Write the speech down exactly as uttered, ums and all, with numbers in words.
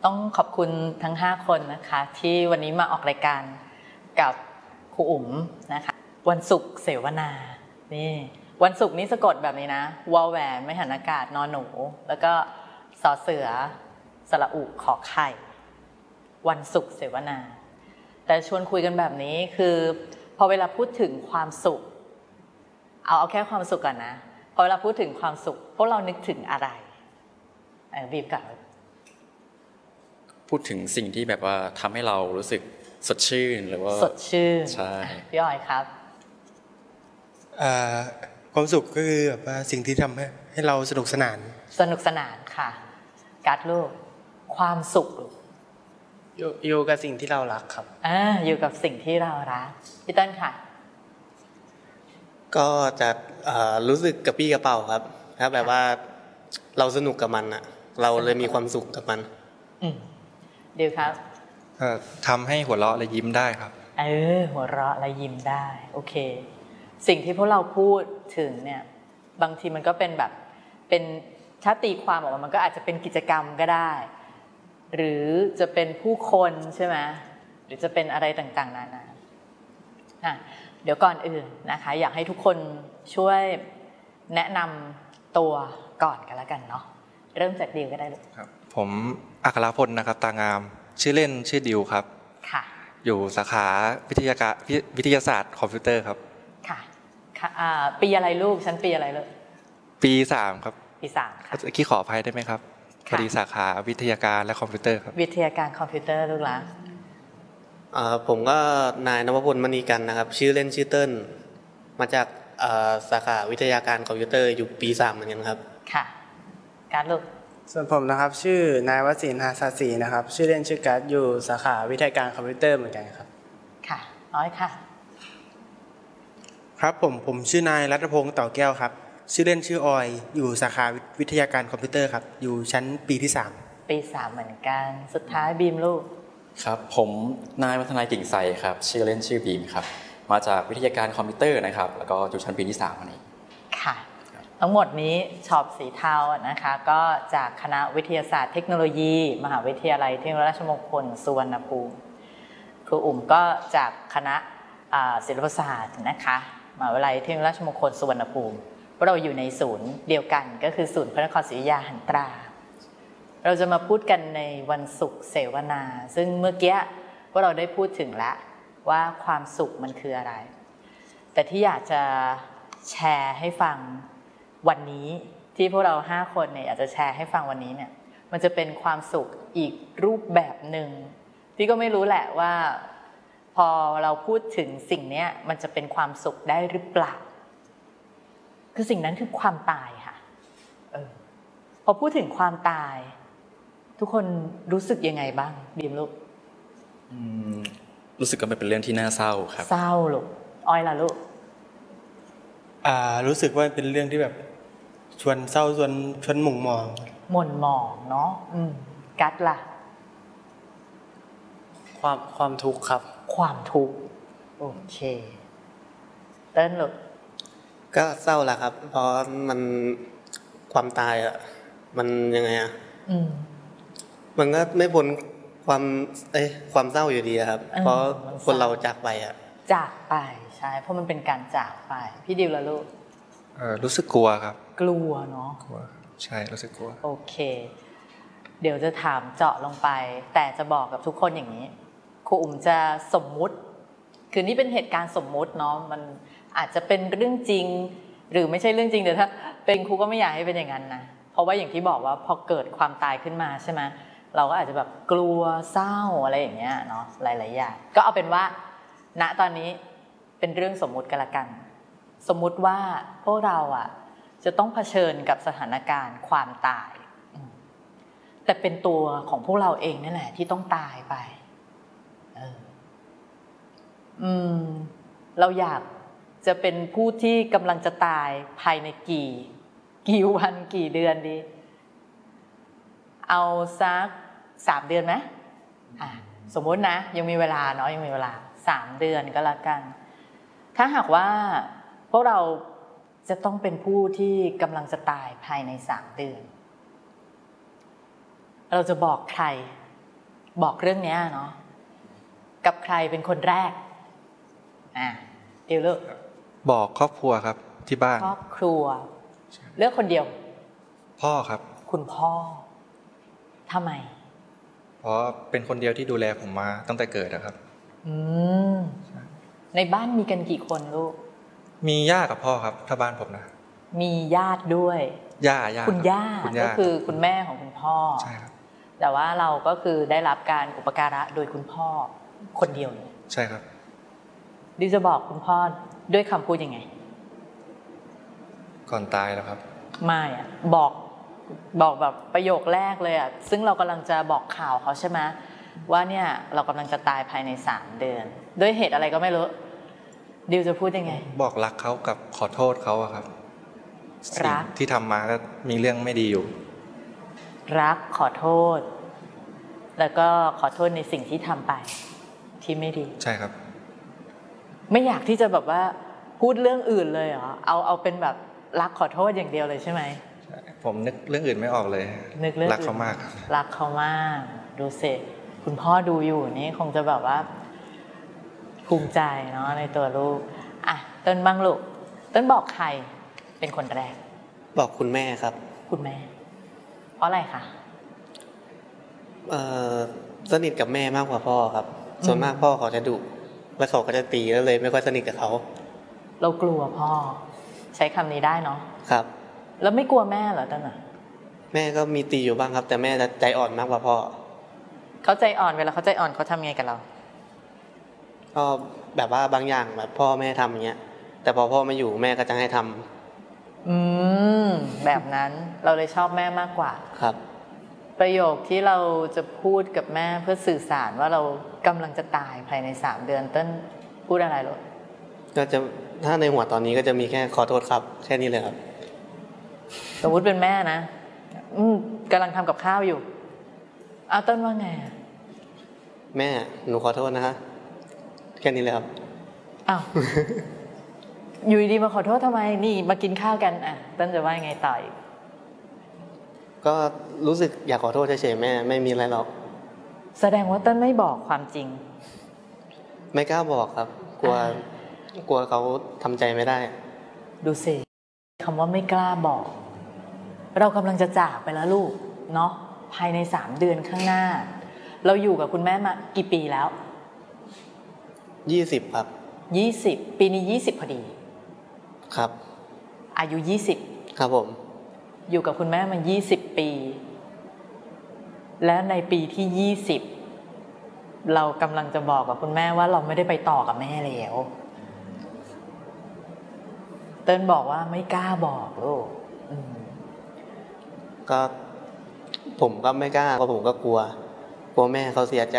ต้องขอบคุณทั้งห้าคนนะคะที่วันนี้มาออกรายการกับครูอุ๋มนะคะวันศุกร์เสวนานี่วันศุกร์นี้สะกดแบบนี้นะวอแหวนไม่หันอากาศนอนหนูแล้วก็สอเสือสระอุขอไข่วันศุกร์เสวนาแต่ชวนคุยกันแบบนี้คือพอเวลาพูดถึงความสุขเอาเอาแค่ความสุขก่อนนะพอเวลาพูดถึงความสุขพวกเรานึกถึงอะไรเออบีบกับพูดถึงสิ่งที่แบบว่าทำให้เรารู้สึกสดชื่นหรือว่าสดชื่นใช่พี่อ้อยครับความสุขก็คือแบบว่าสิ่งที่ทำให้ให้เราสนุกสนานสนุกสนานค่ะการ์ดลูกความสุขอยู่อยู่กับสิ่งที่เรารักครับอ่าอยู่กับสิ่งที่เรารักพี่เติ้ลค่ะก็จะรู้สึกกระปี้กระเป๋าครับถ้าแบบว่าเราสนุกกับมันอะเราเลยมีความสุขกับมันอืมดิวครับทำให้หัวเราะและยิ้มได้ครับเออหัวเราะและยิ้มได้โอเคสิ่งที่พวกเราพูดถึงเนี่ยบางทีมันก็เป็นแบบเป็นถ้าตีความออกมามันก็อาจจะเป็นกิจกรรมก็ได้หรือจะเป็นผู้คนใช่ไหมหรือจะเป็นอะไรต่างๆนานาอ่ะเดี๋ยวก่อนอื่นนะคะอยากให้ทุกคนช่วยแนะนำตัวก่อนกันแล้วกันเนาะเริ่มจากดิวก็ได้เลยครับผมอัครพลนะครับตางามชื่อเล่นชื่อดิวครับค่ะอยู่สาขาวิทยาการวิทยาศาสตร์คอมพิวเตอร์ครับค่ะค่ะอ่าปีอะไรลูกชั้นปีอะไรลูกปีสามครับปีสามค่ะขี้ขออภัยได้ไหมครับพอดีสาขาวิทยาการและคอมพิวเตอร์ครับวิทยาการคอมพิวเตอร์ลูกละผมก็นายนวพลมณีกันนะครับชื่อเล่นชื่อเติ้ลมาจากสาขาวิทยาการคอมพิวเตอร์อยู่ปีสามเหมือนกันครับค่ะการลูกส่วนผมนะครับชื่อนายวศิลป์หาศาสีนะครับชื่อเล่นชื่อการ์ดอยู่สาขาวิทยาการคอมพิวเตอร์เหมือนกันครับค่ะน้อยค่ะครับผมผมชื่อนายรัตพงศ์เต่าแก้วครับชื่อเล่นชื่อออยอยู่สาขาวิทยาการคอมพิวเตอร์ครับอยู่ชั้นปีที่สามปีสามเหมือนกันสุดท้ายบีมลูกครับผมนายวัฒนายกิ่งใสครับชื่อเล่นชื่อบีมครับมาจากวิทยาการคอมพิวเตอร์นะครับแล้วก็อยู่ชั้นปีที่สามนี้ค่ะทั้งหมดนี้ชอบสีเทานะคะก็จากคณะวิทยาศาสตร์เทคโนโลยีมหาวิทยาลัยเทคโนโลยีราชมงคลสุวรรณภูมิครูอุ๋มก็จากคณะศิลปศาสตร์นะคะมหาวิทยาลัยเทคโนโลยีราชมงคลสุวรรณภูมิเราอยู่ในศูนย์เดียวกันก็คือศูนย์พระนครศรีอยุธยาหันตราเราจะมาพูดกันในวันศุกร์เสวนาซึ่งเมื่อกี้พวกเราได้พูดถึงแล้วว่าความสุขมันคืออะไรแต่ที่อยากจะแชร์ให้ฟังวันนี้ที่พวกเราห้าคนเนี่ยอยากจะแชร์ให้ฟังวันนี้เนี่ยมันจะเป็นความสุขอีกรูปแบบหนึ่งที่ก็ไม่รู้แหละว่าพอเราพูดถึงสิ่งนี้มันจะเป็นความสุขได้หรือเปล่าคือสิ่งนั้นคือความตายค่ะเออพอพูดถึงความตายทุกคนรู้สึกยังไงบ้างบีมลูกรู้สึกว่ามันเป็นเรื่องที่น่าเศร้าครับเศร้าลูกอ้อยล่ะลูกอ่ารู้สึกว่าเป็นเรื่องที่แบบชวนเศร้าชวนชวนหม่นหมองหม่นหมองเนาะอืมกัดล่ะความความทุกข์ครับความทุกข์โอเคเติ้ลลูกก็เศร้าแหละครับเพราะมันความตายอ่ะมันยังไงอ่ะมันก็ไม่พ้นความเอ้ยความเศร้าอยู่ดีครับเพราะคนเราจากไปอ่ะจากไปใช่เพราะมันเป็นการจากไปพี่ดิวละลูกเออรู้สึกกลัวครับกลัวเนาะกลัวใช่รู้สึกกลัวโอเคเดี๋ยวจะถามเจาะลงไปแต่จะบอกกับทุกคนอย่างนี้ครูอุ๋มจะสมมุติคือนี่เป็นเหตุการณ์สมมุติเนาะมันอาจจะเป็นเรื่องจริงหรือไม่ใช่เรื่องจริงแต่ถ้าเป็นครูก็ไม่อยากให้เป็นอย่างนั้นนะเพราะว่าอย่างที่บอกว่าพอเกิดความตายขึ้นมาใช่ไหมเราก็อาจจะแบบกลัวเศร้าอะไรอย่างเงี้ยเนาะหลายๆอย่างก็เอาเป็นว่าณตอนนี้เป็นเรื่องสมมุติกันละกันสมมุติว่าพวกเราอ่ะจะต้องเผชิญกับสถานการณ์ความตายแต่เป็นตัวของพวกเราเองนั่นแหละที่ต้องตายไปเอออืมเราอยากจะเป็นผู้ที่กำลังจะตายภายในกี่กี่วันกี่เดือนดีเอาสักสามเดือนไหมอ่ะสมมตินะยังมีเวลาเนาะยังมีเวลาสามเดือนก็แล้วกันถ้าหากว่าพวกเราจะต้องเป็นผู้ที่กำลังจะตายภายในสามเดือนเราจะบอกใครบอกเรื่องเนี้ยเนาะกับใครเป็นคนแรกอ่ะเดี๋ยวเลือกบอกครอบครัวครับที่บ้านครอบครัวเลือกคนเดียวพ่อครับคุณพ่อทำไมเพราะเป็นคนเดียวที่ดูแลผมมาตั้งแต่เกิดนะครับอืมในบ้านมีกันกี่คนลูกมีย่ากับพ่อครับถ้าบ้านผมนะมีญาติด้วยย่าย่าคุณย่าคุณก็ย่าคือคุณแม่ของคุณพ่อใช่ครับแต่ว่าเราก็คือได้รับการอุปการะโดยคุณพ่อคนเดียวเลยใช่ครับดิวจะบอกคุณพ่อด้วยคำพูดยังไงก่อนตายแล้วครับไม่อะบอกบอกแบบประโยคแรกเลยอะซึ่งเรากำลังจะบอกข่าวเขาใช่ไหมว่าเนี่ยเรากำลังจะตายภายในสามเดือนด้วยเหตุอะไรก็ไม่รู้ดิวจะพูดยังไงบอกรักเขากับขอโทษเขาอะครับรักสิ่งที่ทำมาก็มีเรื่องไม่ดีอยู่รักขอโทษ แล้วก็ขอโทษในสิ่งที่ทำไปที่ไม่ดีใช่ครับไม่อยากที่จะแบบว่าพูดเรื่องอื่นเลยเหรอเอาเอาเป็นแบบรักขอโทษอย่างเดียวเลยใช่ไหมผมนึกเรื่องอื่นไม่ออกเลยนึกเรื่องรักเขามากครับรักเขามากดูสิคุณพ่อดูอยู่นี่คงจะแบบว่าภูมิใจเนาะในตัวลูกอ่ะเต้นบ้างลูกเต้นบอกใครเป็นคนแรกบอกคุณแม่ครับคุณแม่ เพราะอะไรคะเอ่อสนิทกับแม่มากกว่าพ่อครับ ส่วนมากพ่อเขาจะดุและเขาก็จะตีแล้วเลยไม่ค่อยสนิทกับเขาเรากลัวพ่อ ใช้คำนี้ได้เนาะครับแล้วไม่กลัวแม่เหรอเต้นอ่ะแม่ก็มีตีอยู่บ้างครับ แต่แม่จะใจอ่อนมากกว่าพ่อเขาใจอ่อนเวลาเขาใจอ่อนเขาทำไงกับเราก็แบบว่าบางอย่างแบบพ่อแม่ทำอย่างเงี้ย แต่พอพ่อไม่อยู่แม่ก็จะให้ทำอืมแบบนั้นเราเลยชอบแม่มากกว่าครับประโยคที่เราจะพูดกับแม่เพื่อสื่อสารว่าเรากำลังจะตายภายในสามเดือนเต้นพูดอะไรหรอก็จะถ้าในหัวตอนนี้ก็จะมีแค่ขอโทษครับแค่นี้เลยครับสมมติเป็นแม่นะอืมกำลังทำกับข้าวอยู่เอาต้นว่าไงอะแม่หนูขอโทษนะคะแค่นี้เลยครับอ้าว อยู่ดีๆมาขอโทษทำไมนี่มากินข้าวกันอ่ะต้นจะว่ายังไงต่ออีกก็รู้สึกอยากขอโทษเฉยๆแม่ไม่มีอะไรหรอกแสดงว่าต้นไม่บอกความจริงไม่กล้าบอกครับ กลัวอ่ากลัวเขาทำใจไม่ได้ดูสิคำว่าไม่กล้าบอก เรากำลังจะจากไปแล้วลูกเนาะภายในสามเดือนข้างหน้า เราอยู่กับคุณแม่มากี่ปีแล้วยี่สิบครับยี่สิบปีนี้ยี่สิบพอดีครับอายุยี่สิบครับผมอยู่กับคุณแม่มายี่สิบปี และในปีที่ยี่สิบเรากำลังจะบอกกับคุณแม่ว่าเราไม่ได้ไปต่อกับแม่แล้วเติ้ลบอกว่าไม่กล้าบอกลูกอืมก็ผมก็ไม่กล้าเพราะผมก็กลัว กลัวแม่เขาเสียใจ